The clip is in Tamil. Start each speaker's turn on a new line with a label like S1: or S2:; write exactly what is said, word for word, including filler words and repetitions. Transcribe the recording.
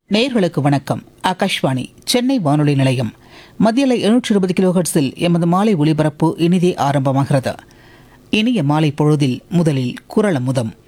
S1: நேயர்களுக்கு வணக்கம். ஆகாஷ்வாணி சென்னை வானொலி நிலையம். மத்தியில் எழுநூற்று இருபது கிலோஹெர்ட்ஸில் எமது மாலை ஒலிபரப்பு இனிதே ஆரம்பமாகிறது. இனிய மாலை பொழுதில் முதலில் குரல் அமுதம்.